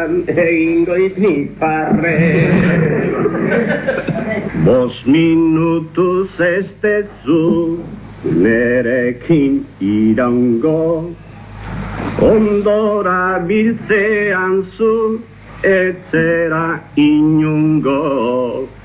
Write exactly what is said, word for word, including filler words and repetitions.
Bertan egingo ipnik parre. Bos minutuz ez dezu nerekin iraungo, ondora biltzean zu etzera inungo.